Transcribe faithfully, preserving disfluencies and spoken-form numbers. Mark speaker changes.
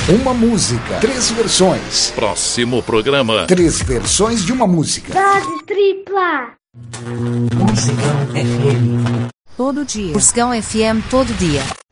Speaker 1: Uma música, três versões.
Speaker 2: Próximo programa.
Speaker 1: Três versões de uma música.
Speaker 3: Dose tripla.
Speaker 4: Musicão F M.
Speaker 5: Todo dia. Musicão F M todo dia.